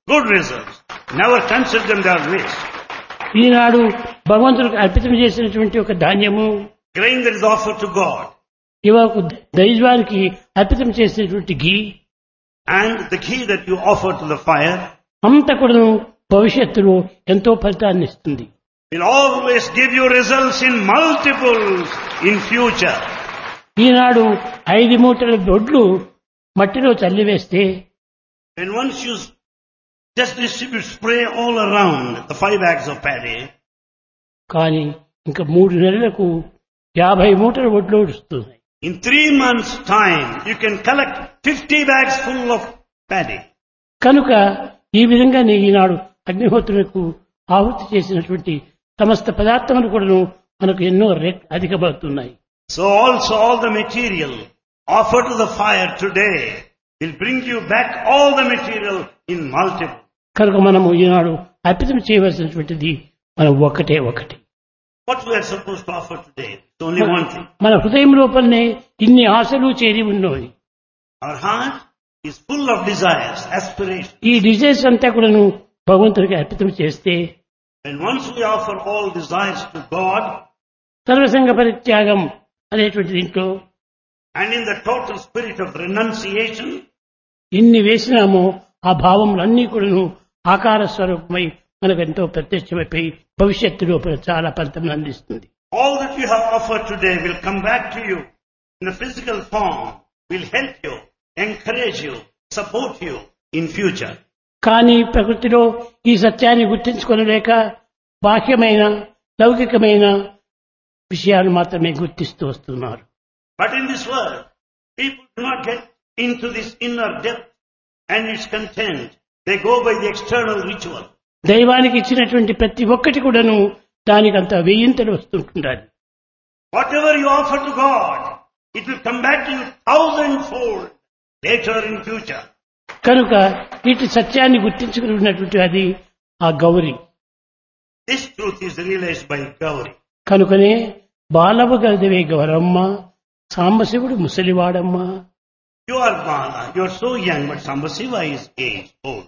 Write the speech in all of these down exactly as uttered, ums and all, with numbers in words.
good results. Never consider them they are waste. ఈనాడు భగవంతుడికి అర్పితం చేసినటువంటి ఒక ధాన్యము, Grain that is offered to God ఇవాకు దైవానికి అర్పితం చేసినటువంటి ఘీ and the ghee that you offer to the fire అంత కూడా భవిష్యత్తులో ఎంతో ఫలితాన్ని ఇస్తుంది. will always give you results in multiples in future. ఈనాడు ఐదు మూటల దొడ్లు మట్టిలో చల్లివేస్తే When once you just distribute spray all around the five bags of paddy, కానీ ఇంకా మూడు నెలలకు యాభై మూటల ఒడ్లు వస్తున్నాయి. in three months' time you can collect fifty bags full of paddy. కనుక ఈ విధంగా నీ ఈనాడు అగ్నిహోత్రులకు ఆహుతి చేసినటువంటి సమస్త పదార్థములు కూడా మనకు ఎన్నో Rett అధికమవుతున్నాయి. So also all the material offered to the fire today will bring you back all the material in multiple. కనుక మనము ఈనాడు అర్పితం చేయవలసినటువంటిది మనం ఒకటే ఒకటి. What we are supposed to offer today? It's only one thing. మన హృదయం లోపలనే ఇన్ని ఆశలు చేరి ఉన్నాయి. Our heart is full of desires, aspirations. ఈ డిజైర్స్ అంతా కూడాను భగవంతుడికి అర్పితం చేస్తే And once we offer all desires to God, సర్వసంగ పరిత్యాగం అనేటువంటి దీంట్లో and in the total spirit of renunciation, ఇన్ని వేసినామో ఆ భావములన్నీ కూడాను ఆకార స్వరూపమై మనకు ఎంతో ప్రత్యక్షమైపోయి భవిష్యత్తు లోపల చాలా ఫలితం అందిస్తుంది. all that you have offered today will come back to you in a physical form, will help you, encourage you, support you in future. కానీ ప్రకృతిలో ఈ సత్యాన్ని గుర్తించుకొనలేక బాహ్యమైన లౌకికమైన విషయాలు మాత్రమే గుర్తిస్తూ వస్తున్నారు. But in this world, people do not get into this inner depth and its content. They go by the external ritual. దైవానికి ఇచ్చినటువంటి ప్రతి ఒక్కటి కూడాను దానికంత వెయ్యింతలు వస్తుంటుండాలి. Whatever you offer to God, it will come back to you thousandfold later in future. కనుక ఇటు సత్యాన్ని గుర్తించుకున్నటువంటి అది ఆ Gauri. This truth is realized by Gauri. కనుకనే బాలవ గదవే Gauramma, Sambasivudu ముసలివాడమ్మ. You are Bala, you are so young, but Sambasiva is aged, old.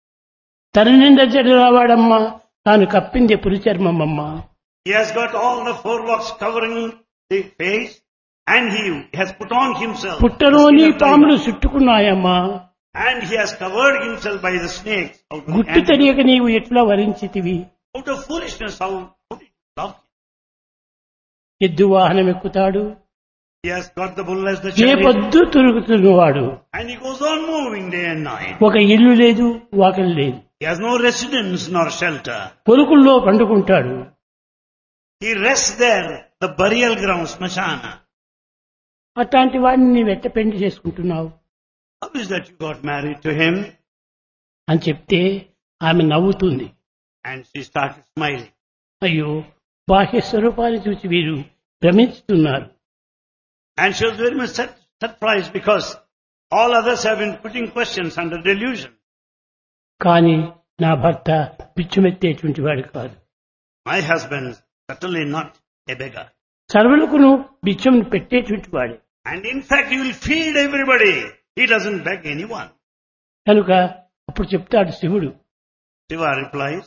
తన నిండా జడవాడమ్మ, తాను కప్పిందే పురిచర్మమ్మ. He has got all the four locks covering the face, and he has put on himself. పుట్టలోని పాములు చుట్టుకున్నాయమ్మా, and he has covered himself by the snakes. గుట్టు తెలియక నీవు ఎట్లా వరించితివి. Out of foolishness, how, how did you love him? ఎద్దు వాహనం ఎక్కుతాడు, He has got the bull as the A chariot, పొద్దు తిరుగుతున్నవాడు. and he goes on moving day and night. ఒక ఇల్లు లేదు, వాకిలి లేదు. He has no residence nor shelter. పొరుకుల్లో పండుకుంటాడు. He rests there, the burial ground, Smashana. అట్లాంటి వాడిని నీవు ఎట్ట పెండి చేసుకుంటున్నావు How is that you got married to him? అని చెప్తే ఆమె నవ్వుతుంది. And she started smiling. అయ్యో, బాహ్య స్వరూపాన్ని చూసి వీరు భ్రమిస్తున్నారు. And she was very much sur- surprised because all others have been putting questions under delusion. కానీ నా భర్త పిచ్చుమెత్తేటువంటి వాడు కాదు. My husband is certainly not a beggar. సర్వులకును బిచ్చం పెట్టేటువంటి వాడే. And in fact, he will feed everybody. He doesn't beg anyone. కనుక అప్పుడు చెప్తాడు శివుడు. Shiva replies,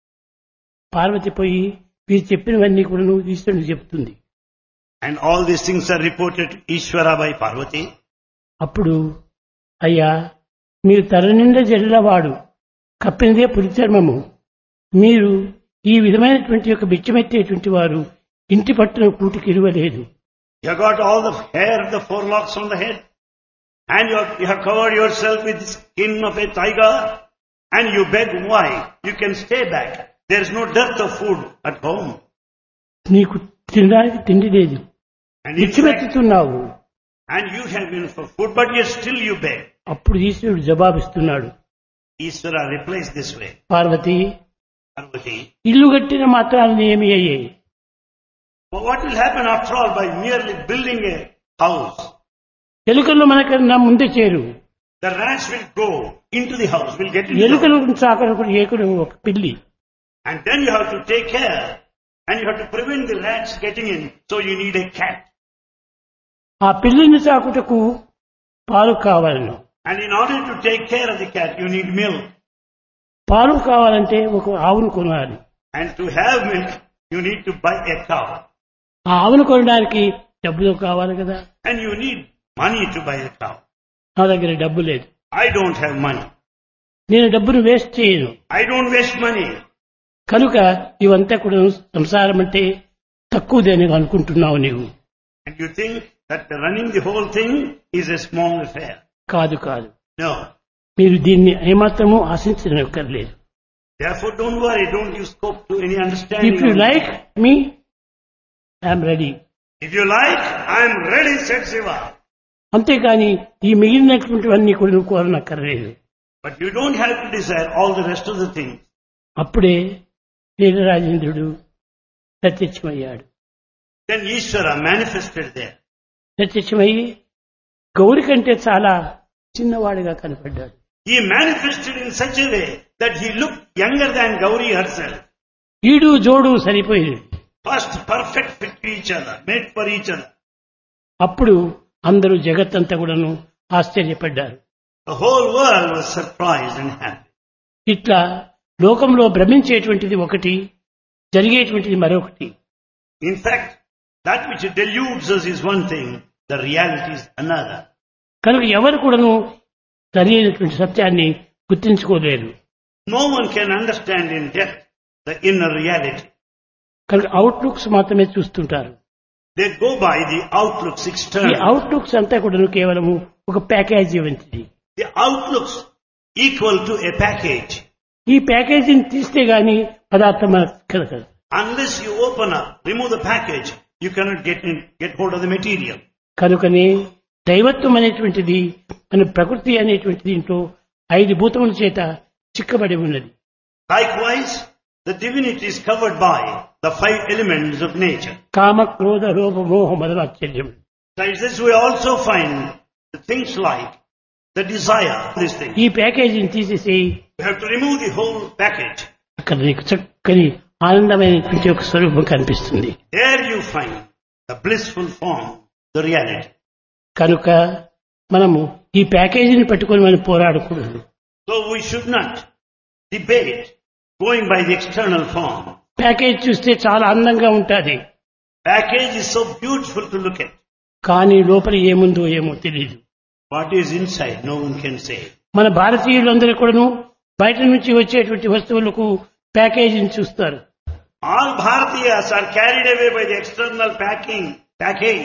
పార్వతి పోయి వీరు చెప్పినవన్నీ కూడా నువ్వు ఈశ్వరుడు చెప్తుంది. and all these things are reported to Ishvara by Parvati. అప్పుడు అయ్యా, మీరు తల నిండా జల్లవాడు, కప్పినదే పురిచర్మము, మీరు ఈ విధమైనటువంటి యొక్క బిచ్చమెత్తేటువంటి వారు ఇంటి పట్టున కూటికి ఇరువలేదు. You have got all the hair of the four locks on the head, and you have, you have covered yourself with the skin of a tiger, and you beg why? You can stay back. There is no dearth of food at home. నీకు తినడానికి తిండి లేదు, And in fact, బిచ్చమెత్తుతున్నావు. and you have been for food, but yet still you beg. అప్పుడు ఈశ్వరుడు జవాబిస్తున్నాడు. Ishvara replies this way, Parvati, Parvati, ఇల్లు కట్టిన మాత్రాన్ని ఏమి అయ్యాయి? well, what will happen after all by merely building a house? ఎలుకలు మనకన్నా ముందే చేరు. The rats will go into the house, will get into the ఎలుకలు house. చాకరకు ఏకుడు ఒక పిల్లి. And then you have to take care, and you have to prevent the rats getting in, so you need a cat. ఆ పిల్లిని చాకుటకు పాలు కావాలను. And in order to take care of the cat, you need milk. పాలు కావాలంటే ఒక ఆవును కొనాలి. And to have milk, you need to buy a cow. ఆ ఆవును కొనడానికి డబ్బులు కావాలి కదా. And you need money to buy the cow. నా దగ్గర డబ్బు లేదు. I don't have money. నేను డబ్బును వేస్ట్ చేయను. I don't waste money. కనుక ఇవంతా కూడా సంసారం అంటే తక్కువదని అనుకుంటున్నావు నీవు. And you think that running the whole thing is a small affair. కాదు కాదు. No. మీరు దీన్ని ఏమాత్రము ఆశించనక్కర్లేదు. Therefore don't worry, don't give scope to any understanding. If you like me, I am ready. If you like, I am ready, said Shiva. అంతేకాని ఈ మిగిలినటువంటివన్నీ కూడా నువ్వు కోరనక్కర్లేదు. But you don't have to desire all the rest of the things. అప్పుడే వీరరాజేంద్రుడు ప్రత్యక్షమయ్యాడు. Then Ishvara manifested there. ప్రత్యక్షమయ్యి Gauri కంటే చాలా చిన్నవాడిగా కనపడ్డాడు. He manifested in such a way that he looked younger than Gauri herself. ఈడు జోడు సరిపోయింది. First perfect fit to each other, made for each other. అప్పుడు అందరూ జగత్తంతా కూడాను ఆశ్చర్యపడ్డారు. The whole world was surprised and happy. ఇట్లా లోకంలో భ్రమించేటువంటిది ఒకటి, జరిగేటువంటిది మరొకటి. In fact, that which deludes us is one thing, the reality is another. కనుక ఎవరు కూడాను సరైనటువంటి సత్యాన్ని గుర్తించుకోలేరు. No one can understand in depth the inner reality. కనుక అవుట్లుక్స్ మాత్రమే చూస్తుంటారు. They go by the outlooks ఈ external. అవుట్లుక్స్ అంతా కూడాను కేవలము ఒక ప్యాకేజీ వంటిది. The outlooks equal to a package. ఈ ప్యాకేజీని తీస్తే గాని పదార్థం మనకు కలగదు. Unless you open up, remove the package, you cannot get in, get hold of the material. కనుకనే దైవత్వం అనేటువంటిది మన ప్రకృతి అనేటువంటి దీంట్లో ఐదు భూతముల చేత చిక్కబడి ఉన్నది. Likewise, the divinity is covered by the five elements of nature. కామ క్రోధ లోభ మోహ మదమాశ్చర్యం. Besides this, we also find the things like the desire, this thing. ఈ ప్యాకేజీని తీసేసి You have to remove the whole package. అక్కడ నీకు చక్కని ఆనందమైనటువంటి ఒక స్వరూపం కనిపిస్తుంది. There you find the blissful form, the reality. కనుక మనము ఈ ప్యాకేజీని పట్టుకొని మనం పోరాడకూడదు. So we should not debate going by the external form. Package చూస్తే చాలా అందంగా ఉంటుంది. Package is so beautiful to look at. కానీ లోపల ఏముందో ఏమో తెలియదు. What is inside, no one can say. మన భారతీయులందరూ కూడాను బయట నుంచి వచ్చేటువంటి వస్తువులకు ప్యాకేజీని చూస్తారు. All Bharatiyas are carried away by the external packing, package.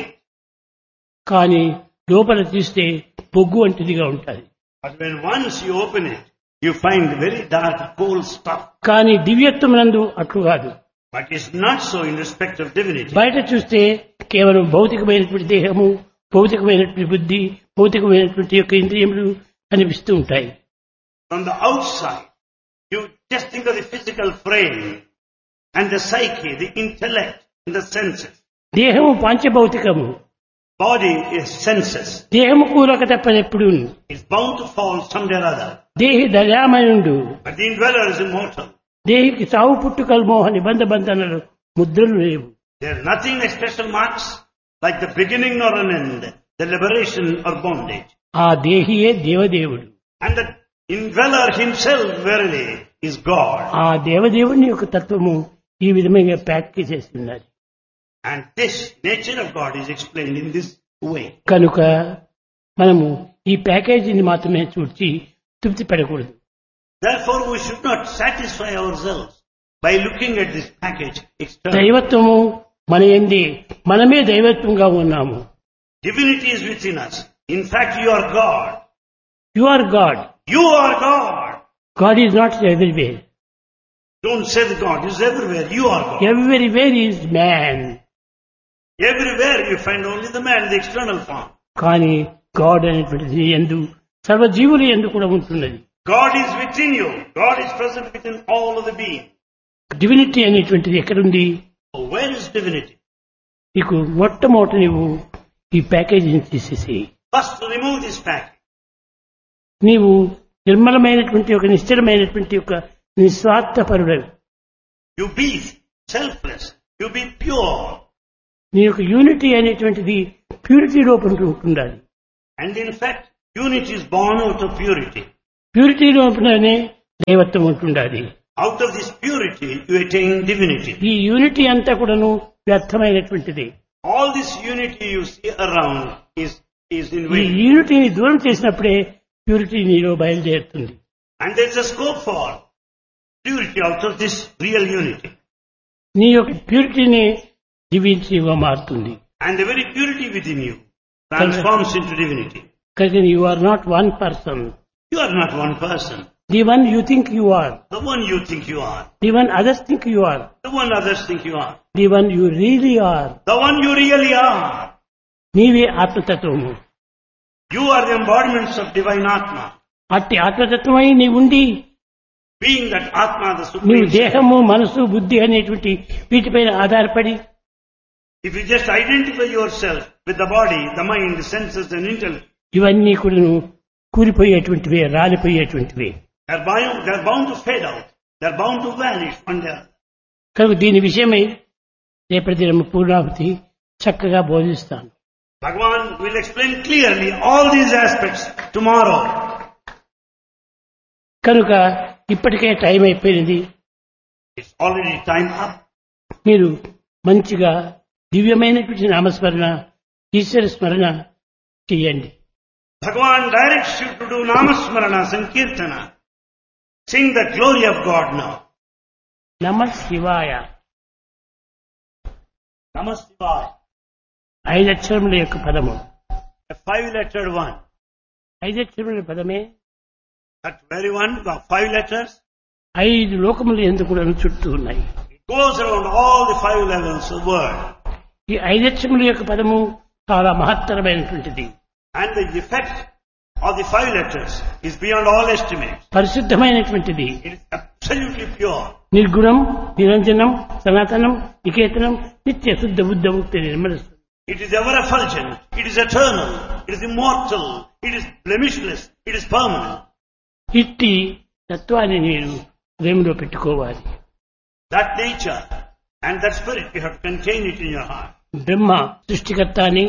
కానీ లోపల తీస్తే బొగ్గు వంటిదిగా ఉంటుంది. But when once you open it, you find very dark, cold stuff. కానీ దివ్యత్వం నందు అట్లు కాదు. But it's not so in respect of divinity. బయట చూస్తే కేవలం భౌతికమైనటువంటి దేహము, భౌతికమైనటువంటి బుద్ధి, భౌతికమైనటువంటి యొక్క ఇంద్రియములు కనిపిస్తూ ఉంటాయి. From the outside, you just think of the physical frame and the psyche, the intellect and the senses. దేహము పంచభౌతికము. Body is senses. దేహము కూలక తప్పదెప్పుడు. It's bound to fall someday or other. దేహి దయామయుండు. But the indweller is immortal. దేహికి సావు పుట్టుకలు మోహ నిబంధ బంధనలు ముద్రలు లేవు. There are nothing like special marks, like the beginning nor an end, the liberation or bondage. ఆ దేహియే దేవదేవుడు. And the indweller himself verily is God. ఆ దేవదేవుని యొక్క తత్వము ఈ విధంగా ప్యాక్ చేసి ఉన్నది. And this nature of God is explained in this way. కనుక మనము ఈ ప్యాకేజీని మాత్రమే చూచి తృప్తి పడకూడదు. Therefore we should not satisfy ourselves by looking at this package externally. దైవత్వము మన యందే, మనమే దైవత్వంగా ఉన్నాము. Divinity is within us. In fact, you are God. You are God. You are God. God is not everywhere. Don't say that God is everywhere. You are God. Everywhere is man. Everywhere you find only the man, the external form. కానీ God అనేటువంటిది యందు సర్వజీవులు యందు కూడా ఉంటున్నది. God is within you. God is present within all of the beings. Divinity అనేటువంటిది ఎక్కడుంది? So where is divinity? నీకు మొట్టమొదట నువ్వు ఈ ప్యాకేజీని తీసేసి First to remove this package. నీవు నిర్మలమైనటువంటి ఒక నిశ్చలమైనటువంటి ఒక నిస్వార్థపరుడవి. You be selfless. You be pure. నీ యొక్క యూనిటీ అనేటువంటిది ప్యూరిటీ లోపల ఉంటుండాలి. And in fact, unity is born out of purity. Purity లోపలనే దైవత్వం ఉంటుండాలి. Out of this purity, you attain divinity. ఈ యూనిటీ అంతా కూడాను వ్యర్థమైనటువంటిది. All this unity you see around is, is in ఈ vain. యూనిటీని దూరం చేసినప్పుడే ప్యూరిటీ నీలో బయలుదేరుతుంది. And there is a scope for purity out of this real unity. నీ యొక్క ప్యూరిటీని డివినిటీగా మారుతుంది. And the very purity within you transforms into divinity. కనుక you are not one person. You are not one person. The one you think you are. The one you think you are. The one others think you are. The one others think you are. The one you really are. The one you really are. నీవే ఆత్మతత్వము. You are the embodiments of divine Atma. అట్టి ఆత్మతత్వమై నీ ఉండి Being that Atma, the నీవు Supreme. దేహము మనసు బుద్ధి అనేటువంటి వీటిపైన ఆధారపడి If you just identify yourself with the body, the mind, the senses and intellect, ఇవన్నీ కూడా కూలిపోయేటువంటివే, రాలిపోయేటువంటివే. they are bound, they are bound to fade out. They are bound to vanish one day. కనుక దీని విషయమై రేపటి దినము పూర్ణాహుతి చక్కగా బోధిస్తాను. Bhagavan will explain clearly all these aspects tomorrow. కనుక ఇప్పటికే టైం అయిపోయింది. It's already time up. మీరు మంచిగా దివ్యమైనటువంటి నామస్మరణ, ఈశ్వర స్మరణ చేయండి. Bhagavan directs you to do Namasmarana, Sankirtana. Sing the glory of God now. నమ శివాయ. Namasivaya. ఐదక్షరముల యొక్క పదము. A five-lettered one. ఐదక్షరముల పదమే That very one, the five letters, ఐదు లోకములు ఎందుకు కూడా చుట్టూ ఉన్నాయి. it goes around all the five levels of the world. ఈ ఐదక్షరముల యొక్క పదము చాలా మహత్తరమైనటువంటిది. And the effect of the five letters is beyond all estimate. పరిశుద్ధమైనటువంటిది. It is absolutely pure. నిర్గుణం, నిరంజనం, సనాతనం, నికేతనం, నిత్య శుద్ధ బుద్ధ ముక్తి నిర్మలస్సు. It is ever effulgent. It is eternal. It is immortal. It is blemishless. It is permanent. ఇట్టి తత్వాన్ని మీరు హృదయంలో పెట్టుకోవాలి. That nature and that spirit, you have to contain it in your heart. బ్రహ్మ సృష్టికర్త అని,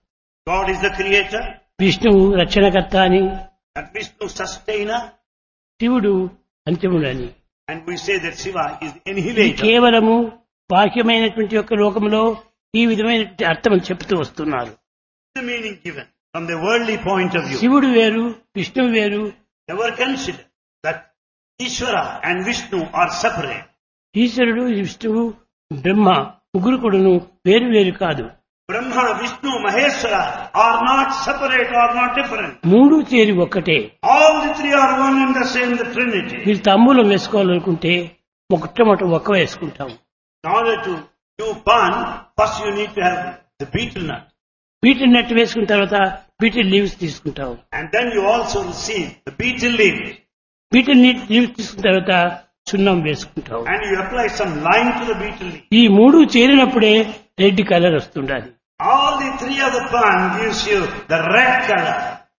God is the creator. విష్ణువు రక్షణకర్త అని, That Vishnu sustainer. శివుడు అంత్యముడని. And we say that Shiva is the ఇది annihilator. కేవలము బాహ్యమైనటువంటి యొక్క లోకంలో ఈ విధమైనటువంటి అర్థం చెప్తూ వస్తున్నారు. The meaning given from the worldly point of view. శివుడు వేరు, విష్ణువు వేరు. Never consider that Ishvara and Vishnu are separate. ఈశ్వరుడు, విష్ణువు, బ్రహ్మ ముగ్గురు కూడాను వేరు వేరు కాదు. Brahma, Vishnu, Maheshwara are not separate or not different. మూడు చేరి ఒక్కటే. All the three are one and the same, the Trinity. మీరు తంబూలం వేసుకోవాలనుకుంటే మొట్టమొదట ఒక్క వేసుకుంటాం. In order to do pan, first you need to have the betel nut. Beetle నట్టు వేసుకున్న తర్వాత beetle leaves తీసుకుంటాం. And then you also receive the betel leaves. Beetle leaves తీసుకున్న తర్వాత సున్నం వేసుకుంటాం. And you apply some lime to the betel leaf. ఈ మూడు చేరినప్పుడే red colour వస్తుండాలి. All the three of the pan gives you the red color.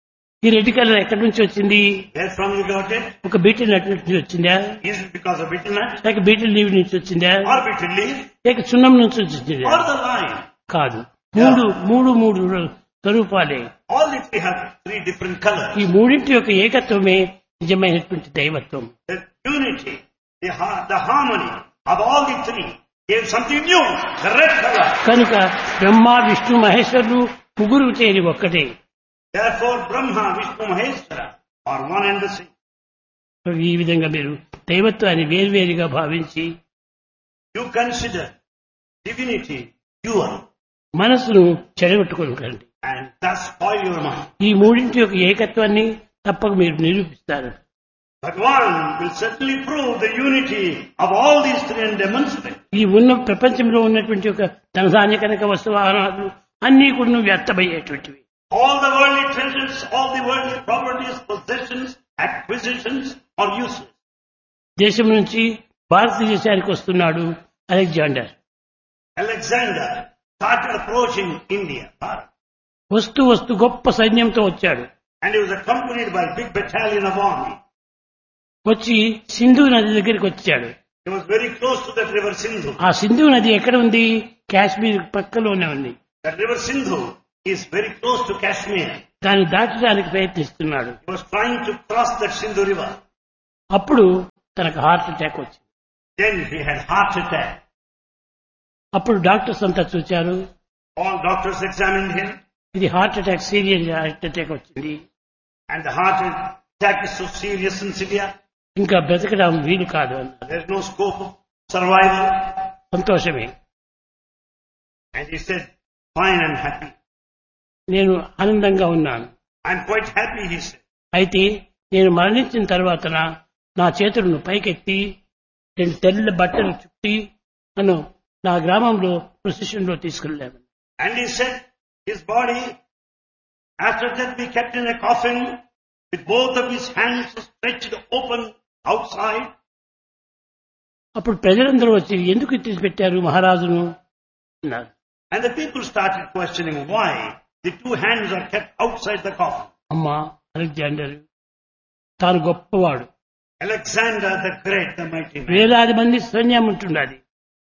ఈ red colour ఎక్కడి నుంచి వచ్చింది? Where from you got it? ఒక బీటిల్ నట్ నుంచి వచ్చిందా, Is it because of betel nut? లేక బీటిల్ లీవ్ నుంచి వచ్చిందా, Or betel leaf? లేక సున్నం నుంచి వచ్చిందా? Or the lime? కాదు, మూడు మూడు మూడు స్వరూపాలే. All the three have three different colors. ఈ మూడింటి యొక్క ఏకత్వమే నిజమైనటువంటి దైవత్వం. The unity, the, ha- the harmony of all the three gave something new, the red color. కనుక బ్రహ్మ, విష్ణు, మహేశ్వరులు ముగ్గురు చేరి ఒక్కటే. Therefore Brahma, Vishnu, Maheshwara are one and the same. ఈ విధంగా మీరు దైవత్వాన్ని వేర్వేరుగా భావించి You consider divinity pure మనస్సును చెడగొట్టుకోకండి. and thus spoil your mind. ఈ మూడింటి యొక్క ఏకత్వాన్ని తప్పక మీరు నిరూపిస్తారు. Bhagavan will certainly prove the unity of all these three and demonstrate. ఈ ఉన్న ప్రపంచంలో ఉన్నటువంటి ఒక ధనధాన్య కనుక వస్తువాహనాలు అన్ని కూడా వ్యర్థమయ్యేటువంటివి. All the worldly treasures, all the worldly properties, possessions, acquisitions are useless. దేశం నుంచి భారతదేశానికి వస్తున్నాడు Alexander. Alexander started approaching India, Bharat, వస్తూ వస్తూ గొప్ప సైన్యంతో వచ్చాడు. and he was accompanied by a big battalion of army. వచ్చి సింధు నది దగ్గరికి వచ్చాడు. He was very close to that river Sindhu. ఆ సింధు నది ఎక్కడ ఉంది? కాశ్మీర్ పక్కలోనే ఉంది. That river Sindhu is very close to Kashmir. దాన్ని దాటడానికి ప్రయత్నిస్తున్నాడు. He was trying to cross that Sindhu river. అప్పుడు తనకు హార్ట్ అటాక్ వచ్చింది. Then he had heart attack. అప్పుడు డాక్టర్స్ అంతా చూచారు, All doctors examined him, ఇది heart attack, serious heart attack వచ్చింది, and the heart attack is so serious and severe. ఇంకా బ్రతకడం వీలు కాదు అన్నారు. There is no scope of survival. సంతోషమే. And he said, fine, I'm happy. నేను ఆనందంగా ఉన్నాను. I'm quite happy, he said. అయితే నేను మరణించిన తర్వాత నా చేతులను పైకెత్తి రెండు తెల్ల బట్టలు చుట్టి నన్ను నా గ్రామంలో ప్రొసెషన్ లో తీసుకెళ్లాను. And he said, his body, after that be kept in a coffin with both of his hands stretched open outside. అప్పుడు ప్రజలందరూ వచ్చి ఎందుకు తీసిపెట్టారు మహారాజును అన్నారు. And the people started questioning why the two hands are kept outside the coffin. అమ్మా Alexander తాను గొప్పవాడు, Alexander the Great, the mighty man. వేలాది మంది సైన్యం ఉంటున్నది,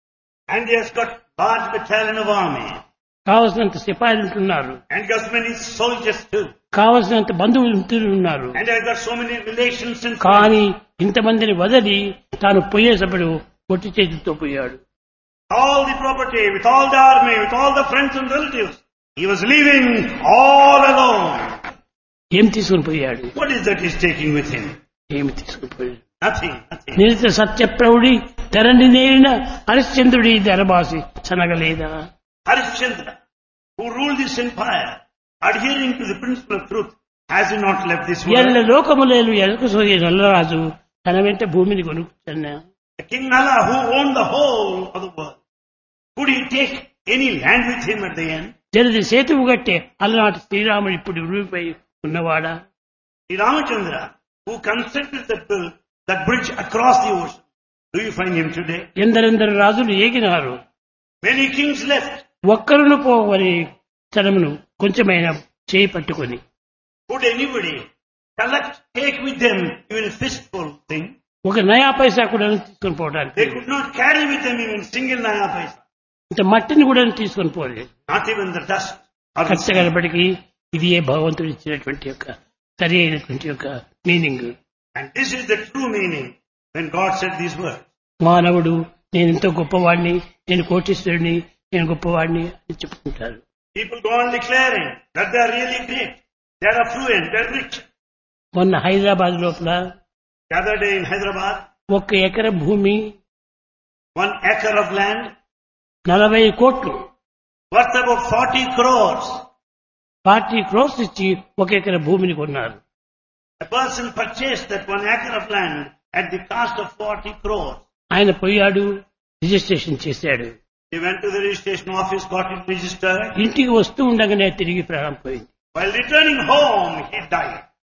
And he has got large battalion of army. కావలసినంత సిపాయిలు ఉంటున్నారు, And he has many soldiers too. కావలసినంత బంధువులు ఉంటున్నారు. And he has got so many relations and friends. కానీ ఇంతమందిని వదిలి తాను పోయేసప్పుడు ఒట్టి చేతితో పోయాడు. All the property, with all the army, with all the friends and relatives. He was leaving all alone. ఏం తీసుకుని పోయాడు? What is that he's taking with him? ఏమి తీసుకుని పోయాడు? Nothing, nothing. నిలిత సత్యప్రౌఢి Dharani నేరిన హరిశ్చంద్రుడి ధరబాసి చనగలేదా? Harishchandra, who ruled this empire, adhering to the principle of truth, has he not left this ఎల్ల world? లోకములేలు ఎలకు సోయే Nallaraju తన వెంట భూమిని కొనుక్కున్నా. The King Nala, who owned the whole of the world, could he take any land with him at the end? జలది సేతువు గట్టే అలనాటి శ్రీరాముడు ఇప్పుడు ఉరిపై ఉన్నవాడా? Sri Ramachandra, who constructed that, build, that bridge across the ocean, do you find him today? ఎందరెందరు రాజులు ఏగినారు, Many kings left. ఒక్కరును పోవని తనమును కొంచెమైనా చేయి పట్టుకొని Could anybody collect, take with them even a fistful thing? ఒక నయా పైసా కూడా తీసుకొని పోవడానికి, They could not carry with them even single naya paisa. ఇంత మట్టిని కూడా తీసుకొని పోలేదు. Not even the dust. Or the కష్టగలపటికి ఇది ఏ భగవంతుడు ఇచ్చినటువంటి యొక్క సరి అయినటువంటి యొక్క meaning. And this is the true meaning when God said these words. మానవుడు నేను ఎంతో గొప్పవాడిని, నేను కోటీశ్వరుని, నేను గొప్పవాడిని అని చెప్పుకుంటారు. People go on declaring that they are really great. They are affluent, they are rich. మొన్న హైదరాబాద్ లోపల The other day in Hyderabad, ఒక్క ఎకర భూమి one acre of land నలభై కోట్లు worth about forty crores. Forty crores ఇచ్చి ఒక ఎకర భూమిని కొన్నారు. A person purchased that one acre of land at the cost of forty crores. ఆయన పోయాడు, రిజిస్ట్రేషన్ చేశాడు. He went to the registration office, got it registered. ఇంటికి వస్తూ ఉండగానే తిరిగి ప్రాణం పోయింది. While returning home, he died.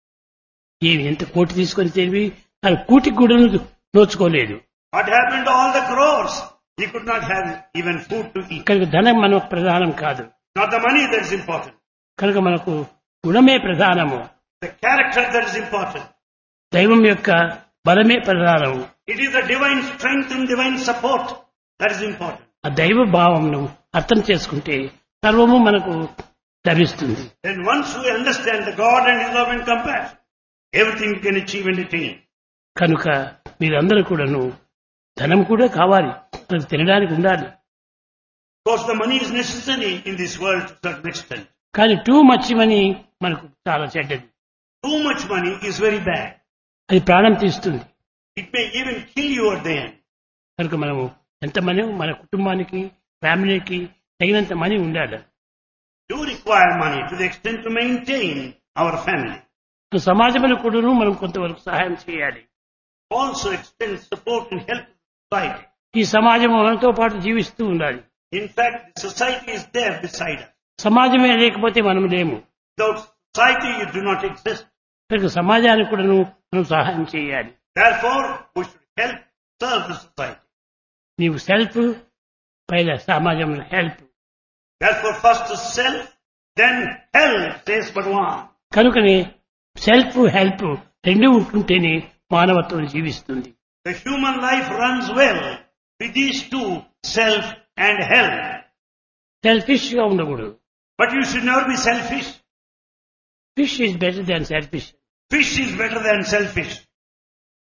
ఏమి ఎంత కోటి తీసుకొని తెలివి అది కూటికి కూడా నోచుకోలేదు. What happened to all the crores? He could not have even food to eat. కనుక ధనం మనకు ప్రధానం కాదు, Not the money that is important. కనుక మనకు గుణమే ప్రధానము, The character that is important. దైవం యొక్క బలమే ప్రధానము. It is the divine strength and divine support that is important. ఆ దైవ భావంను అర్థం చేసుకుంటే సర్వము మనకు లభిస్తుంది. Then once we understand the God and His love and compassion, everything we can achieve and attain. కనుక మీరందరూ కూడాను ధనం కూడా కావాలి, అది తినడానికి ఉండాలి. Of course, the money is necessary in this world to a certain extent. కానీ టూ మచ్ మనీ మనకు చాలా చెడ్డది. Too much money is very bad. అది ప్రాణం తీస్తుంది. It may even kill you at the end. కనుక మనము ఎంత మనీ మన కుటుంబానికి, ఫ్యామిలీకి తగినంత మనీ ఉండాలి. Do require money to the extent to maintain our family. సమాజంలో కూడాను మనం కొంతవరకు సహాయం చేయాలి. Also extend support and help to society. ఈ సమాజం మనతో పాటు జీవిస్తూ ఉండాలి. In fact, the society is there beside us. సమాజమే లేకపోతే మనం లేము. Without society, you do not exist. కనుక సమాజానికి కూడాను మనం సహాయం చేయాలి. Therefore, we should help serve the society. నీవు సెల్ఫ్ పైన సమాజంలో help. Therefore, first the self, then help, says Bhagavan. కనుకనే సెల్ఫ్ హెల్ప్ రెండు ఉంటుంటేనే మానవత్వం జీవిస్తుంది. The human life runs well with these two, self and help. Selfish గా ఉండకూడదు. But you should never be selfish. Fish is better than selfish. Fish is better than selfish.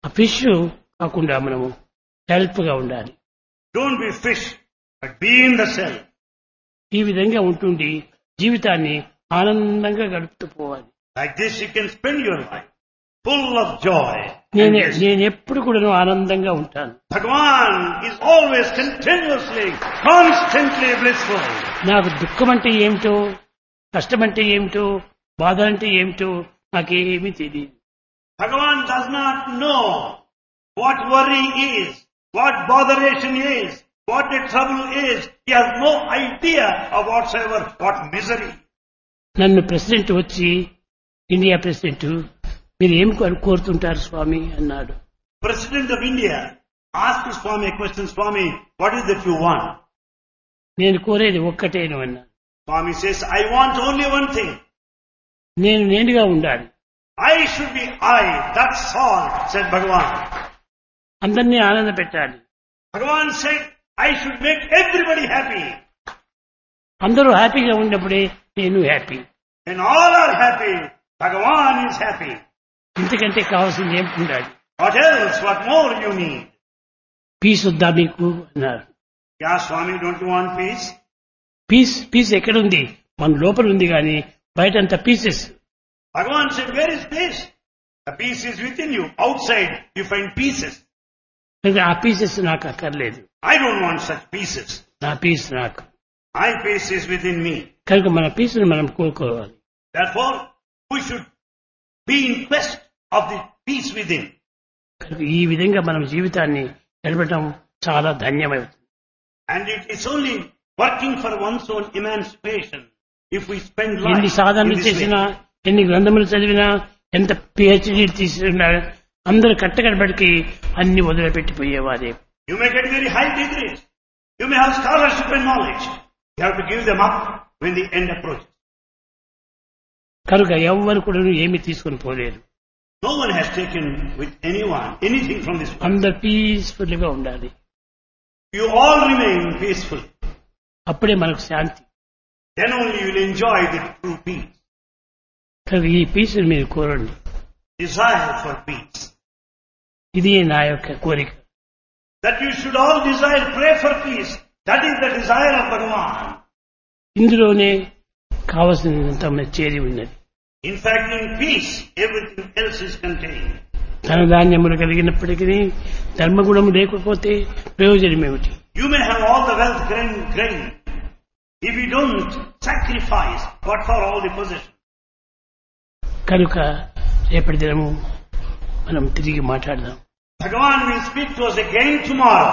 ఆ fish కాకుండా మనము help గా ఉండాలి. Don't be fish, but be in the cell. ఈ విధంగా ఉంటుండి జీవితాన్ని ఆనందంగా గడుపుతూ పోవాలి. Like this you can spend your life full of joy. నేను నేను ఎప్పుడు కూడా ఆనందంగా ఉంటాను. Bhagavan is always continuously, constantly blissful. నాకు దుఃఖం అంటే ఏమిటో, కష్టం అంటే ఏమిటో, బాధ అంటే ఏమిటో నాకేమీ తెలియదు. Bhagavan does not know what worry is, what botheration is, what the trouble is. He has no idea of whatsoever, what misery. నన్ను ప్రెసిడెంట్ వచ్చి, ఇండియా ప్రెసిడెంట్, మీరు ఏం కోరుతుంటారు స్వామి అన్నాడు. President of India asked Swami a question, Swami, what is that you want? నేను కోరేది ఒక్కటేను అన్నా. Swami says, I want only one thing. నేను నేనుగా ఉండాలి. I should be I, that's all, said Bhagavan. అందరినీ ఆనంద పెట్టాలి. Bhagavan said, I should make everybody happy. అందరూ హ్యాపీగా ఉన్నప్పుడే నేను happy. When all are happy, Bhagavan is happy. ఇంతకంటే కావాల్సింది ఏం ఉండాలి? What else, what more you need? Piece వద్దా మీకు అన్నారు. Yeah, Swami, don't you want peace? Piece piece ఎక్కడుంది? మన లోపల ఉంది కానీ బయట అంతా pieces. Bhagavan said, where is peace? The peace is within you. Outside, you find pieces. ఆ పీసెస్ నాకు అక్కర్లేదు. I don't want such pieces. నా పీస్ నాకు. My peace is within me. కనుక మన పీస్ను మనం కోరుకోవాలి. Therefore, we should be in quest of the peace within. కనుక ఈ విధంగా మనం జీవితాన్ని గడపడం చాలా ధన్యమవుతుంది. And it is only working for one's own emancipation if we spend life ఎన్ని సాధనలు in this చేసినా, way. ఎన్ని గ్రంథములు చదివినా, ఎంత పిహెచ్డీ తీసుకున్నా అందరూ కట్టకడబడికి అన్ని వదిలిపెట్టిపోయేవారే. You may get very high degrees. You may have scholarship and knowledge. You have to give them up when the end approaches. కనుక ఎవ్వరు కూడా ఏమి తీసుకుని పోలేరు. No one has taken with anyone anything from this world. అందరు peaceful గా ఉండాలి. You all remain peaceful. అప్పుడే మనకు శాంతి. Then only you will enjoy the true peace. కనుక ఈ పీస్ మీరు కోరండి. Desire for peace. ఇది నా యొక్క కోరిక. That you should all desire, pray for peace. That is the desire of Bhagavan. ఇందులోనే కావలసినంత చేరి ఉన్నది. In fact, in peace, everything else is contained. ధనధాన్యములు కలిగినప్పటికీ ధర్మగుణము లేకపోతే ప్రయోజనం ఏమిటి? You may have all the wealth, grain, grain. If you don't sacrifice, what for all the possession? కనుక రేపటి దినము మనం తిరిగి మాట్లాడదాం. Bhagavan will speak to us again tomorrow.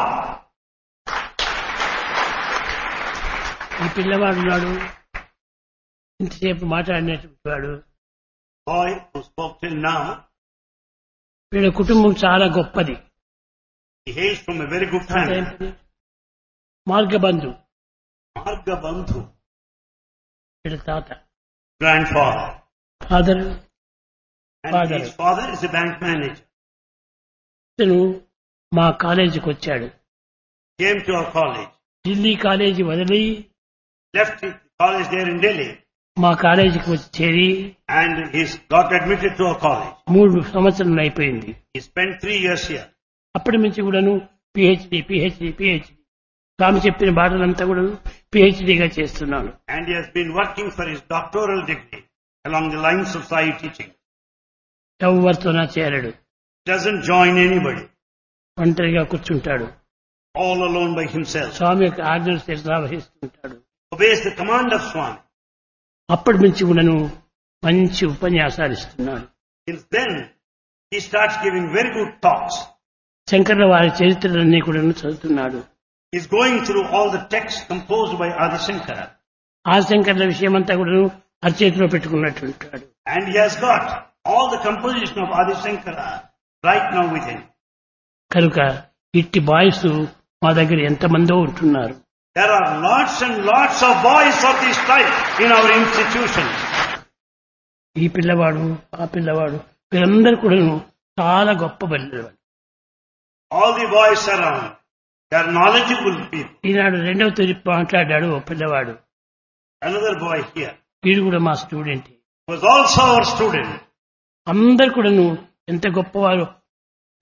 ఈ పిల్లవాడు ఉన్నాడు, ఇంతసేపు మాట్లాడినటువంటి వాడు, Boy who spoke till now, వీళ్ళ కుటుంబం చాలా గొప్పది. he hails from a very good family. Margabandhu Marga Bandhu, వీళ్ళ తాత, grandfather. Father, And Father. his father is a bank manager. ఇతను మా కాలేజీకి వచ్చాడు. Came to our college. Delhi college వదిలి Left his college there in Delhi. మా కాలేజీకి వచ్చి చేరి And he's got admitted to our college. మూడు సంవత్సరాలు అయిపోయింది. He spent three years here. అప్పటి నుంచి కూడాను పిహెచ్డి పిహెచ్డి పిహెచ్డి స్వామి చెప్పిన బాటలంతా కూడా పిహెచ్డిగా చేస్తున్నాడు. And he has been working for his doctoral degree along the lines of Sai teaching. ఎవరితోనా చేరడు. Doesn't join anybody. ఒంటరిగా కూర్చుంటాడు. All alone by himself. స్వామి యొక్క ఆజ్ఞలు నిర్వహిస్తుంటాడు. Obeys the command of Swami. అప్పటి నుంచి కూడాను మంచి ఉపన్యాసాలు ఇస్తున్నాడు. Since then, he starts giving very good talks. శంకర్ల వారి చరిత్రలన్నీ కూడా చదువుతున్నాడు. He's going through all the texts composed by Adi Shankara. ఆ శంకర్ల విషయం అంతా కూడా అరచేతిలో పెట్టుకున్నట్టుంటాడు. And he has got all the composition of Adi Shankara right now with him. కనుక ఇట్టి బాయ్స్ మా దగ్గర ఎంతమందో ఉంటున్నారు. There are lots and lots of boys of this type in our institution. ఈ పిల్లవాడు, ఆ పిల్లవాడు, వీరందరూ కూడా చాలా గొప్ప పిల్లవాడు. All the boys around, they are knowledgeable people. ఈనాడు రెండవ తొలి మాట్లాడాడు ఓ పిల్లవాడు. Another boy here వీడు కూడా మా student. was also our student. అందరు కూడాను ఎంత గొప్పవారు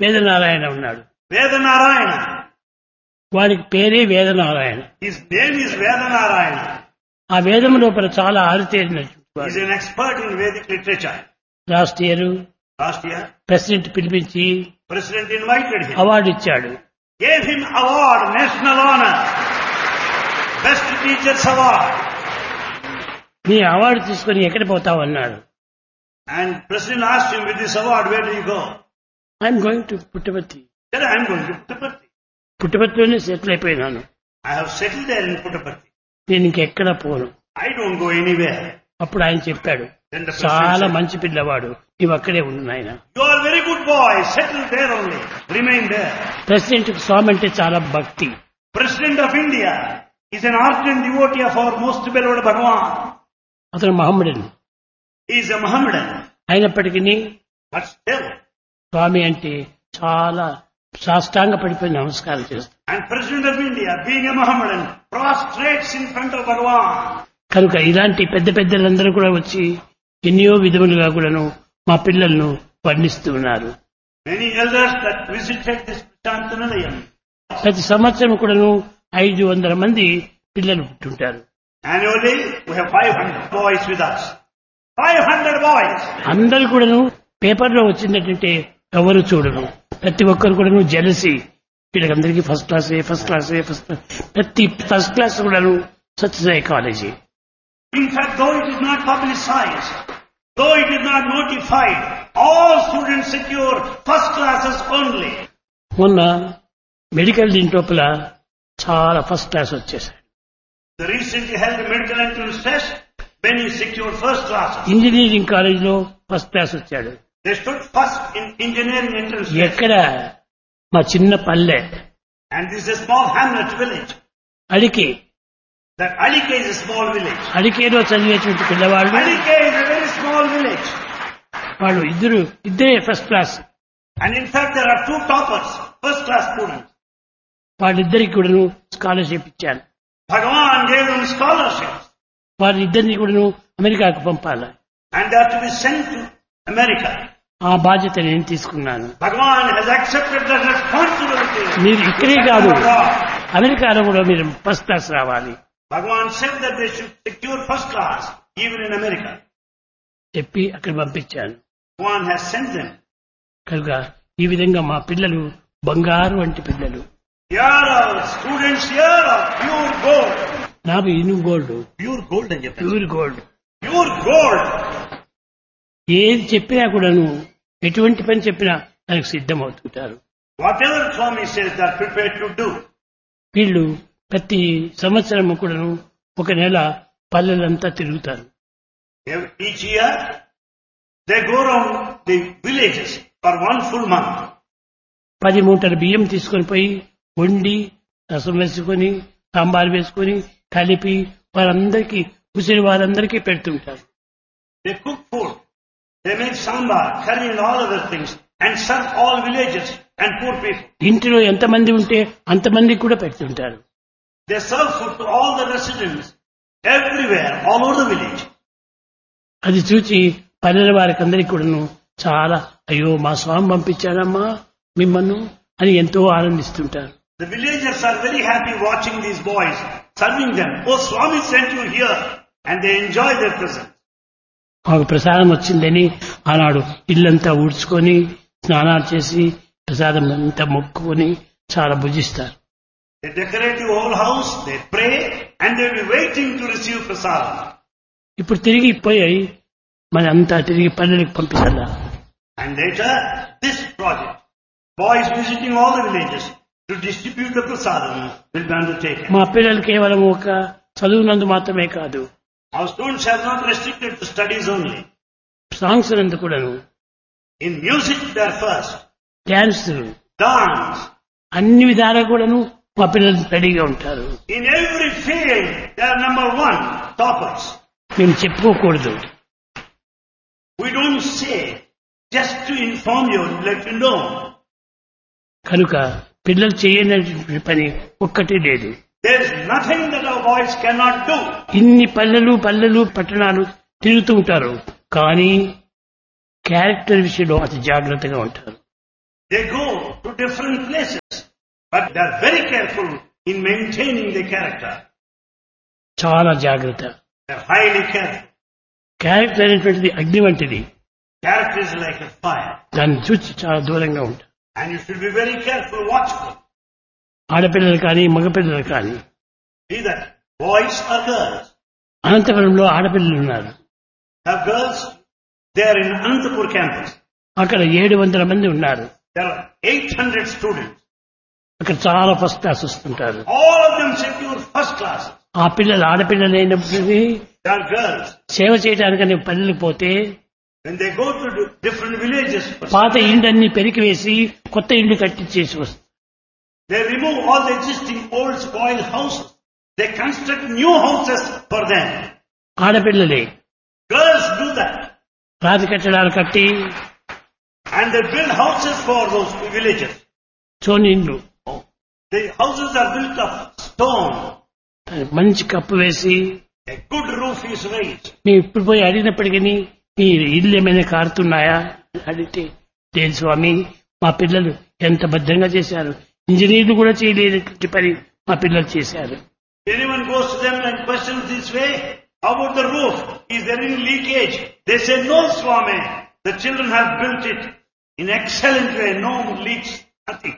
వేదనారాయణ ఉన్నాడు. Vedanarayana. వారికి పేరే Vedanarayana. His name is Vedanarayana. ఆ వేదం లోపల చాలా ఆరితేరినటువంటి He is వాడు. an expert in Vedic literature. Last year Last year, president పిలిపించి President invited him, అవార్డు ఇచ్చాడు. gave him award, national honor, Best Teachers Award. నీ అవార్డు తీసుకుని ఎక్కడ పోతావు అన్నాడు. And President asked him, with this award, where do you go? I'm going to Puttaparthi. He said, I am going to Puttaparthi. పుట్టపర్తిలోనే settle అయిపోయినాను. I have settled there in Puttaparthi. నేను ఇంకెక్కడ పోను. I don't go anywhere. అప్పుడు ఆయన చెప్పాడు, Then the చాలా President said, మంచి పిల్లవాడు, నీవు అక్కడే ఉండు నాయన. you are a very good boy, settle there only, remain there. President కు స్వామి అంటే చాలా భక్తి. President of India is an ardent devotee of our most beloved Bhagavan. అతను మహమ్మడుడు. He is a Mohammedan, అయినప్పటికీ but still. స్వామి అంటే చాలా సాష్టాంగ పడిపోయి నమస్కారం చేస్తాడు. And President of India, being a Mohammedan, prostrates in front of Bhagavan. కనుక ఇలాంటి పెద్ద పెద్దలందరూ కూడా వచ్చి ఎన్నో విధములుగా కూడాను మా పిల్లలను వర్ణిస్తూ ఉన్నారు. Many elders that visited this Prashantanalayam. ప్రతి సంవత్సరం కూడాను ఐదు వందల మంది పిల్లలు పుట్టుంటారు. Annually, we have five hundred boys with us. five hundred boys. అందరూ కూడాను పేపర్లో వచ్చినట్టుంటే ఎవరు చూడరు. ప్రతి ఒక్కరు కూడాను jealousy. వీళ్ళకందరికీ first class first class first class ప్రతి ఫస్ట్ క్లాస్ కూడాను Sathya Sai college. In fact, though it is not publicized, though it is not notified, all students secure first classes only. మొన్న మెడికల్ దీంట్లోపల చాలా ఫస్ట్ క్లాస్ వచ్చేసాయి. The recently held medical entrance test, many secured first classes. Engineering కాలేజీలో first class వచ్చాడు. They stood first in engineering entrance test. ఎక్కడ మా చిన్న పల్లె And this is a small hamlet village. అడికి That Alike is a small village. అడికేలో చదివేటువంటి పిల్లవాళ్ళు Alike is a very small village. వాళ్ళు ఇద్దరు ఇద్దరే first class. And in fact, there are two toppers, first class students. వాళ్ళిద్దరికి కూడాను scholarship ఇచ్చాను. Bhagavan gave them scholarships. వారిద్దరిని కూడాను అమెరికాకు పంపాలి. And they are to be sent to America. ఆ బాధ్యత నేను తీసుకున్నాను. Bhagavan has accepted that responsibility. మీరు ఇక్కడే కాదు అమెరికాలో కూడా మీరు ఫస్ట్ క్లాస్ రావాలి Bhagavan said that they should secure first class even in America. చెప్పి అక్కడ పంపించాను. Bhagavan has sent them. కనుక ఈ విధంగా మా పిల్లలు బంగారు వంటి పిల్లలు. Here are students here are pure gold. నాకు ఇనుము గోల్డ్, Pure gold అని చెప్పారు. Pure gold. Pure gold. ఏది చెప్పినా కూడాను ఎటువంటి పని చెప్పినా దానికి సిద్ధమవుతుంటారు. Whatever Swami says, they are prepared to do. వీళ్ళు ప్రతి సంవత్సరం కూడాను ఒక నెల పల్లెలంతా తిరుగుతారు. Each year, they go around the villages for one full month. పది మూటల బియ్యం తీసుకొని పోయి వండి రసం వేసుకొని సాంబార్ వేసుకొని కలిపి వారందరికీ ముసిరి వారందరికీ పెడుతుంటారు. They cook food. They make sambar, curry and all other things and serve all villages and poor people. ఇంటిలో ఎంతమంది ఉంటే అంతమందికి కూడా పెడుతుంటారు. They serve food to all the residents everywhere, all over the village. అది చూచి పల్లెల వారికి అందరికీ కూడాను చాలా అయ్యో మా స్వామి పంపించాడమ్మా మిమ్మల్ని అని ఎంతో ఆనందిస్తుంటారు. The villagers are very happy watching these boys, serving them. Oh, Swami sent you here, and they enjoy their presence. మాకు ప్రసాదం వచ్చిందని ఆనాడు ఇల్లంతా ఊడ్చుకొని స్నానాలు చేసి ప్రసాదం అంతా మొక్కుకొని చాలా భుజిస్తారు. They decorate the whole house, they pray, and they will be waiting to receive prasadam. ఇప్పుడు తిరిగి పోయి మన అంతా తిరిగి పల్లెలకు పంపించాలా. And later, this project, boys visiting all the villages to distribute the prasadam will be undertaken. మా పిల్లలు కేవలం ఒక చదువునందు మాత్రమే కాదు, Our students are not restricted to studies only. Songs నందు కూడాను, In music, they are first. Dance, Dance. అన్ని విధాలా కూడాను మా పిల్లలు రెడీగా ఉంటారు. In every field, they are number one, toppers. మేము చెప్పుకోకూడదు. We don't say just to inform you, let you know. కనుక పిల్లలు చేయనటువంటి పని ఒక్కటి లేదు. There is nothing that our boys cannot do. ఇన్ని పల్లెలు పల్లెలు పట్టణాలు తిరుగుతూ ఉంటారు, కానీ క్యారెక్టర్ విషయంలో అతి జాగ్రత్తగా ఉంటారు. They go to different places, but they are very careful in maintaining their character. చాలా జాగ్రత్త. They are highly careful. Character అనేటువంటిది అగ్ని వంటిది. Character is like a fire. దాన్ని చూసి చాలా దూరంగా ఉంటారు. And you should be very careful, watchful. ఆడపిల్లలు కానీ మగపిల్లలు కానీ. Be that boys or girls. అనంతపురంలో ఆడపిల్లలు ఉన్నారు. Have girls, they are in Anantapur campus. అక్కడ ఏడు వందల మంది ఉన్నారు. There are eight hundred students. అక్కడ చాలా ఫస్ట్ క్లాస్ వస్తుంటారు. All of them secure first class. ఆ పిల్లలు ఆడపిల్లలు అయినప్పుడు They are girls. సేవ చేయడానికని పల్లెలకు పోతే When they go to different villages, పాత ఇండ్లన్నీ పెరికివేసి కొత్త ఇండ్లు కట్టించేసి వస్తారు. they remove all the existing old spoiled houses. They construct new houses for them. ఆడపిల్లలే Girls do that. రాతి కట్టడాలు కట్టి And they build houses for those villages. చోని ఇండ్లు The houses are built of stone. మంచి కప్పు వేసి A good roof is raised. మేము ఇప్పుడు పోయి అడిగినప్పటికీ మీ ఇల్లు ఏమైనా కారుతున్నాయా అడిగితే లేదు స్వామి, మా పిల్లలు ఎంత భద్రంగా చేశారు, ఇంజనీర్లు కూడా చేయలేని పని మా పిల్లలు చేశారు. Anyone goes to them and questions this way, how about the roof? Is there any leakage? They say, no, Swami. The children have built it in excellent way. No leaks, nothing.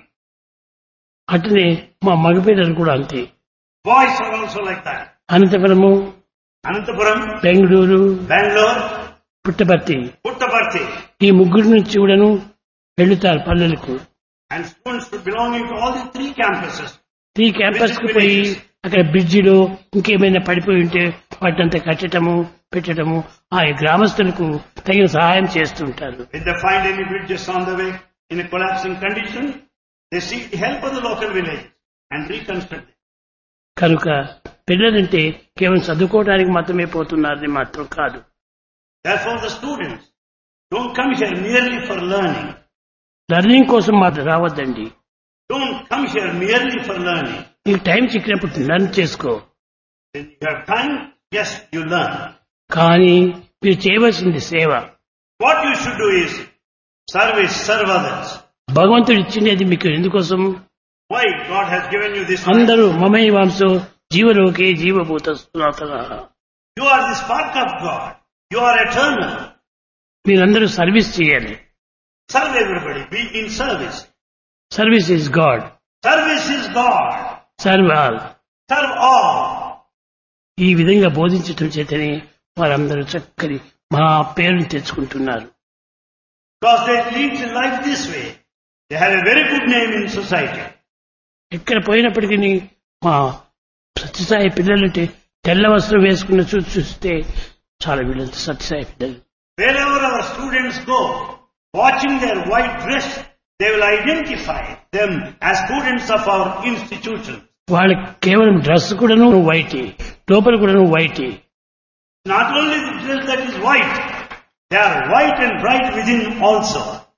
అట్లనే మా మగపిల్లలు కూడా అంతే. Boys are also like that. Anantapuramu, Anantapuram, Bengaluru, Bangalore, Puttaparthi Puttaparthi. ఈ ముగ్గురు నుంచి కూడాను వెళ్తారు పల్లెలకు. And students belonging to all these three campuses. ఈ క్యాంపస్ కు పోయి అక్కడ బ్రిడ్జిలో ఇంకేమైనా పడిపోయి ఉంటే వాటినంతా కట్టడము పెట్టడము ఆ గ్రామస్తులకు తగిన సహాయం చేస్తుంటారు. If they find any bridges on the way in a collapsing condition, they seek the help of the local village and reconstruct it. కనుక పిల్లలంటే కేవలం చదువుకోవడానికి మాత్రమే పోతున్నారని మాత్రం కాదు. Therefore the students don't come here merely for learning. Learning కోసం మాత్రం రావద్దండి. Don't come here merely for learning. నీకు టైం చిక్కినప్పుడు లర్న్ చేసుకో. When you have time, yes, you learn. కానీ మీరు చేయవలసింది సేవ. What you should do is service, serve others. భగవంతుడు ఇచ్చినది మీకు ఎందుకోసం? Why God has given you this life? అందరూ మమైవాంసో జీవలోకే జీవభూత సనాతనః. You are the spark of God. You are eternal. మీరందరూ సర్వీస్ చేయాలి. Serve everybody. Be in service. Service is God. Service is God. Serve all. Serve all. ఈ విధంగా బోధించటం చేతనే వారందరూ చక్కని మా పేరుని తెచ్చుకుంటున్నారు. Because they lead life this way. They have a very good name in society. ఎక్కడ పోయినప్పటికీ మా సత్యసాయి పిల్లలంటే తెల్ల వస్త్రం వేసుకున్న చూసి చూస్తే చాలా వీళ్ళంతా సత్యసాయి పిల్లలు. Wherever our students go, watching their white dress, they will identify them as students of our institution. వాళ్ళకి కేవలం డ్రెస్ కూడాను వైట్, లోపల కూడాను white. Not only the dress that is white, they are white and bright within also.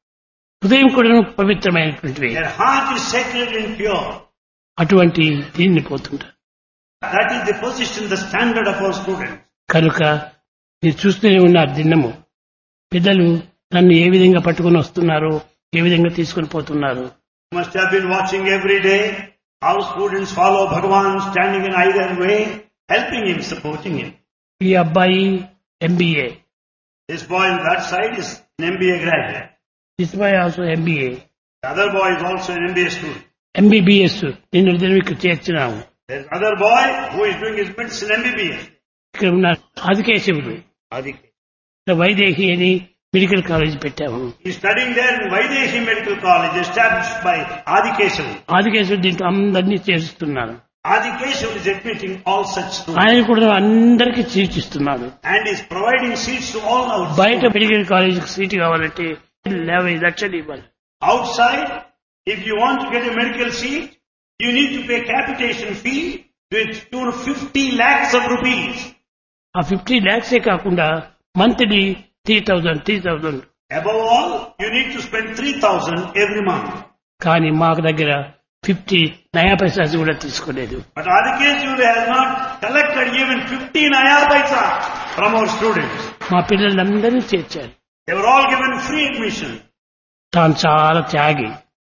హృదయం కూడాను పవిత్రమైనటువంటివి. Their heart is sacred and pure. అటువంటి దీన్ని పోతుంటారు. That is the position, the standard of our students. కనుక మీరు చూస్తూనే ఉన్నారు దిన్నము పిల్లలు నన్ను ఏ విధంగా పట్టుకుని వస్తున్నారో, ఏ విధంగా తీసుకుని పోతున్నారు. You must have been watching every day how students follow Bhagavan standing in either way, helping him, supporting him. ఈ అబ్బాయి MBA, This boy on that side is an M B A graduate. This boy also MBA, The other boy is also an M B A student. MBBS నిన్న ఇద్దరు ఇక్కడ చేర్చినాము. There is another boy who is doing his medicine M B B S. ఇక్కడ ఉన్న ఆదికేశవుడు Adike. Vaidehi అని medical college పెట్టాము. He is studying there in Vaidehi Medical College established by Adikeshavu. ఆదికేశవుడు దీంట్లో అందరినీ చేరుస్తున్నారు. Adikeshavu is admitting all such students. ఆయన కూడా అందరికీ seat ఇస్తున్నాడు. And is providing seats to all our బయట students. మెడికల్ కాలేజీకి సీటు కావాలంటే యాభై లక్షలు ఇవ్వాలి. Outside, if you want to get a medical seat, you need to pay capitation fee to the tune of fifty lakhs of rupees. ఆ fifty ల్యాక్సే కాకుండా monthly three thousand three thousand Above all, you need to spend three thousand every month. కానీ మాకు దగ్గర fifty నయా పైసాస్ కూడా తీసుకోలేదు. But Adikeshavu has not collected even fifty naya paisa from our students. మా పిల్లలందరినీ చేర్చారు. They were all given free admission. తాను చాలా త్యాగి.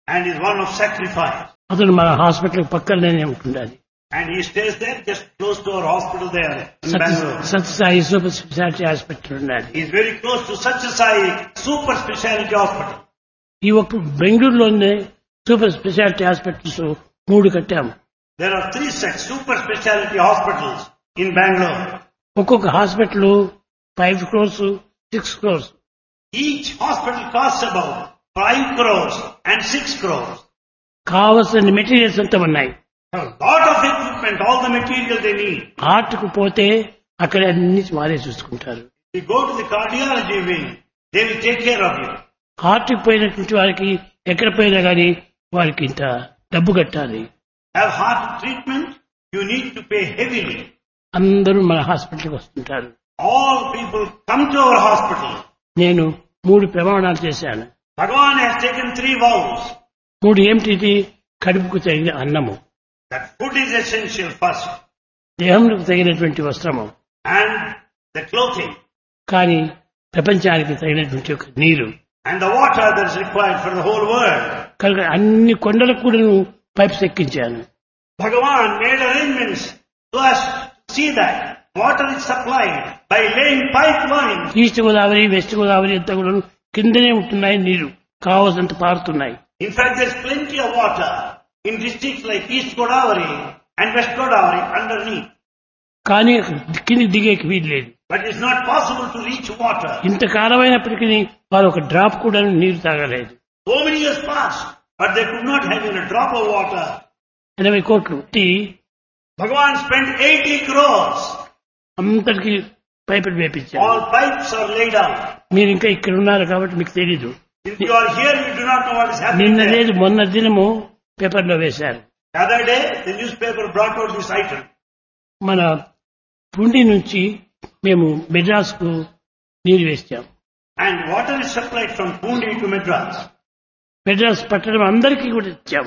and is one of sacrifice. అతను మన హాస్పిటల్ పక్కనే ఉంటుండాలి. And he stays there just close to our hospital there in Bangalore. Sathya Sai super speciality hospital ఉండాలి. He is very close to Satyasai Super Speciality Hospital. ఈ ఒక్క బెంగళూరులోనే super speciality hospitals మూడు కట్టాము. There are three such super speciality hospitals in Bangalore. ఒక్కొక్క hospital five crores six crores. Each hospital costs about five crores and six crores. కావలసిన materials అంతా ఉన్నాయి. A lot of equipment, all the material they need. Heart కు పోతే అక్కడ అన్ని వారే చూసుకుంటారు. You go to the cardiology wing, they will take care of you. Heart కు పోయినటువంటి వారికి ఎక్కడ పోయినా కానీ వారికి ఇంత డబ్బు కట్టాలి. Have heart treatment, you need to pay heavily. అందరూ మన హాస్పిటల్కి వస్తుంటారు. All people come to our hospital. నేను మూడు ప్రమాణాలు చేశాను. Bhagavan has taken three vows. మూడు ఏమిటి? కడుపుకు తగిన అన్నము, That food is essential first, దేహంకు తగినటువంటి వస్త్రము, and the clothing, కానీ ప్రపంచానికి తగినటువంటి ఒక నీరు, and the water that is required for the whole world. కనుక అన్ని కొండలకు కూడా pipes ఎక్కించాను. Bhagavan made arrangements to us to see that water is supplied by laying pipelines. East Godavari west Godavari అంతా కూడా కిందనే ఉంటున్నాయి, నీరు కావాల్సినంత పారుతున్నాయి. In fact, there is plenty of water in districts like East Godavari and West Godavari underneath. కానీ కింది దిగేకి వీలు లేదు. But it's not possible to reach water. ఇంత కాలమైనప్పటికీ వారు ఒక డ్రాప్ కూడా నీరు తాగలేదు. So many years passed, but they could not have even a drop of water. ఎనభై కోట్లు Bhagavan spent eighty crores. అంతటికి పైపులు వేపించారు. All pipes are laid out. మీరు ఇంకా ఇక్కడ ఉన్నారు కాబట్టి మీకు తెలీదు. If you are here, you do not know what is happening నిన్న there. లేదు మొన్న దినము పేపర్లో వేశారు. The other day, the newspaper brought out this item. మన పుండి నుంచి మేము మెడ్రాస్ కు నీరు వేస్తాం. And water is supplied from Pundi to Madras. Madras పట్టణం అందరికీ కూడా ఇచ్చాం.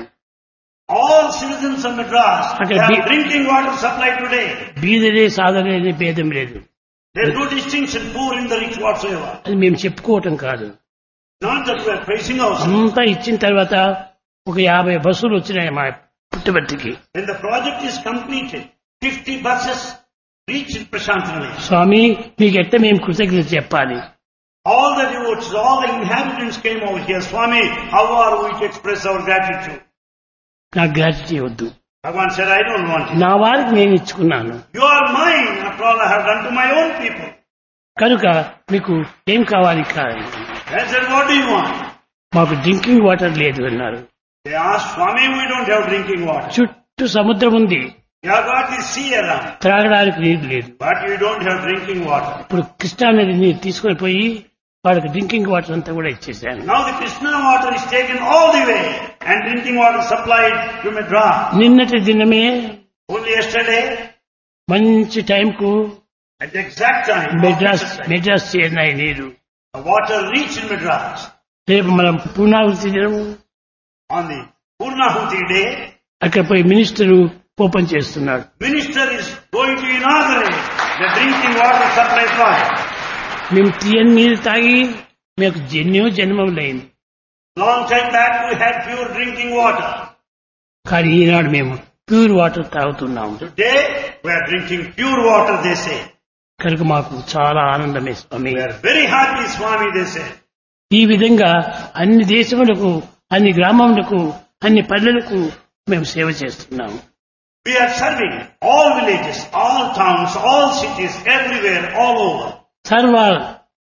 All citizens of Madras Okay, have be- drinking water supplied today. బీదలే సాధనే అనే భేదం లేదు. There is no distinction, poor in the rich whatsoever. అది మేము చెప్పుకోవటం కాదు. Not that we are praising ourselves. అంతా ఇచ్చిన తర్వాత ఒక యాభై బస్సులు వచ్చినాయి మా పుట్టబర్తికి. When the project is completed, fifty buses reached Prashanthanali. స్వామి మీకు ఎట్ట మేము కృతజ్ఞత చెప్పాలి? All the devotees, all the inhabitants came over here. Swami, how are we to express our gratitude? నాకు గ్రాట్యుటీ వద్దు. Bhagavan said, I don't want it. నా వారికి నేను ఇచ్చుకున్నాను. You are mine. After all, I have done to my own people. కనుక మీకు ఏం కావాలి కాదు. I said, what do you want? మాకు డ్రింకింగ్ వాటర్ లేదు అన్నారు. They asked, Swami, we don't have drinking water. చుట్టూ సముద్రం ఉంది, You have got the sea around, త్రాగడానికి నీరు లేదు. but you don't have drinking water. ఇప్పుడు కృష్ణా నది నీరు తీసుకొని పోయి వాళ్ళకి డ్రింకింగ్ వాటర్ అంతా కూడా ఇచ్చేసాను. Now the Krishna water is taken all the way and drinking water supplied to Madras. నిన్నటి దినమే Only yesterday, మంచి టైంకు at the exact time, Madras officer said, Madras చేరినాయి నీరు. the water reached in Madras. రేపు మనం పూర్ణావతి దినము On the Purnahuti day, అక్కడ పోయి మినిస్టరు ఓపెన్ చేస్తున్నాడు. minister is going to inaugurate the drinking water supply project. మేము తీయని నీరు తాగి మీకు జన్యో జన్మములైంది. Long time back we had pure drinking water. కానీ ఈనాడు మేము pure water తాగుతున్నాము. Today we are drinking pure water, they say. కనుక మాకు చాలా ఆనందమే స్వామి. We are very happy, Swami, they say. ఈ విధంగా అన్ని దేశములకు, అన్ని గ్రామములకు, అన్ని పల్లెలకు మేము సేవ చేస్తున్నాము. We are serving all villages, all towns, all cities, everywhere, all over. Serve all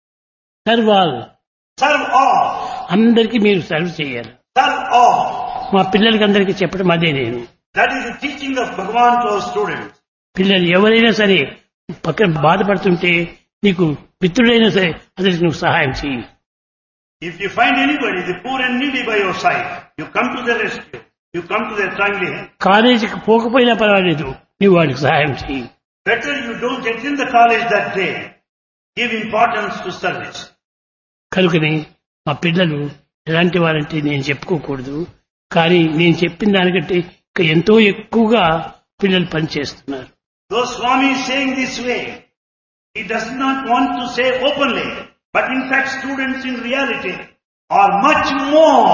serve all Serve all. అందరికీ మీరు సర్వ్ చేయాలి. Serve all. మా పిల్లలకి అందరికీ చెప్పడం అదే నేను. That is the teaching of Bhagavan to our students. పిల్లలు ఎవరైనా సరే పక్కన బాధపడుతుంటే నీకు మిత్రుడైనా సరే అతనికి నువ్వు సహాయం చేయి. If you find anybody, the poor and needy by your side, you come to their rescue. You come to their timely help. కాలేజీకి పోకపోయినా పర్వాలేదు, నువ్వు వాడికి సహాయం చేయి. Better you don't attend the college that day. Give importance to service. కనుకని మా పిల్లలు ఎలాంటి వారంటే నేను చెప్పుకోకూడదు, కానీ నేను చెప్పిన దానికంటే ఇంకా ఎంతో ఎక్కువగా పిల్లలు పనిచేస్తున్నారు. Though Swami is saying this way, he does not want to say openly, but in fact students in reality are much more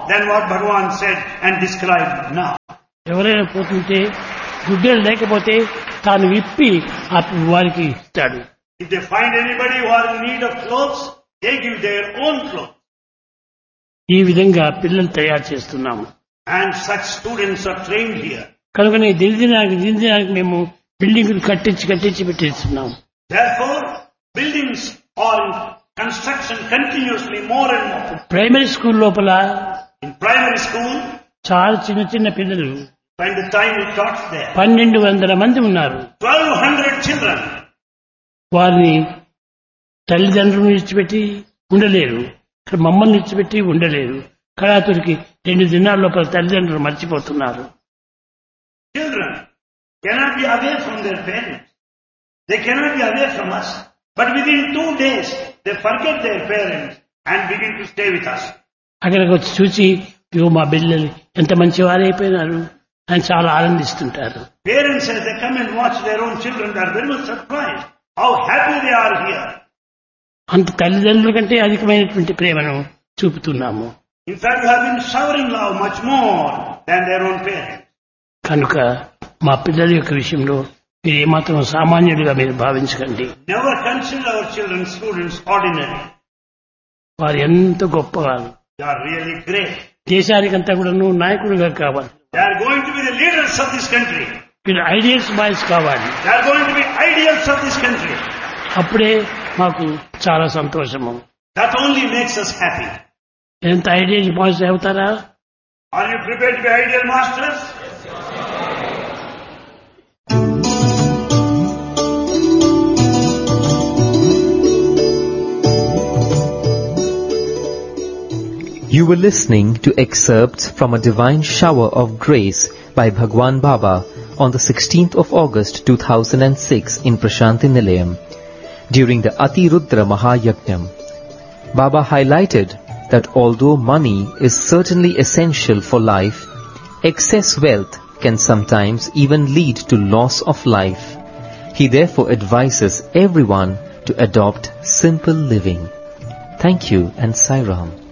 than what Bhagavan said and described now. ఎవరైనా పోతుంటే గుడ్డలు లేకపోతే తాను విప్పి ఆ వారికి ఇస్తాడు. If they find anybody who are in need of clothes, they give their own clothes. ఈ విధంగా పిల్లలు తయారు చేస్తున్నాము. And such students are trained here. కనుకనే దినదినానికి దినదినానికి మేము బిల్డింగులు కట్టించి కట్టించి పెట్టిస్తున్నాము. Therefore, buildings are in construction continuously more and more. Primary school లోపల In primary school, చాలా చిన్న చిన్న పిల్లలు by the time we taught there, పన్నెండు వందల మంది ఉన్నారు. twelve hundred children. వారిని తల్లిదండ్రులను విడిచిపెట్టి ఉండలేరు, ఇక్కడ మమ్మల్ని విడిచిపెట్టి ఉండలేరు. కళాతురికి రెండు దినాల లోపల తల్లిదండ్రులు మర్చిపోతున్నారు. Children cannot be away from their parents. They cannot be away from us. But within two days, they forget their parents and begin to stay with us. అక్కడికి వచ్చి చూసి ఇగో మా పిల్లలు ఎంత మంచి వారైపోయినారు అని చాలా ఆనందిస్తుంటారు. Parents, as they come and watch their own children, they are very much surprised how happy they are here. అంత తల్లిదండ్రుల కంటే అధికమైనటువంటి ప్రేమను చూపుతున్నాము. In fact, we have been showering love much more than their own parents. కనుక మా పిల్లల యొక్క విషయంలో మీరు ఏమాత్రం సామాన్యుడిగా మీరు భావించకండి. Never consider our children, students, ordinary. వారు ఎంత గొప్పవారు. They are really great. దేశానికంతా కూడా నువ్వు నాయకుడిగా కావాలి. They are going to be the leaders of this country. మీరు ఐడియల్స్ బాయ్స్ కావాలి. They are going to be ideals of this country. అప్పుడే మాకు చాలా సంతోషము. That only makes us happy. ఎంత ఐడియల్స్ బాయ్స్ అవుతారా? Are you prepared to be ideal masters? You were listening to excerpts from a divine shower of grace by Bhagwan Baba on the sixteenth of August two thousand six in Prashanti Nilayam during the Atirudra Mahayajnam. Baba highlighted that although money is certainly essential for life, excess wealth can sometimes even lead to loss of life. He therefore advises everyone to adopt simple living. Thank you and Sai Ram.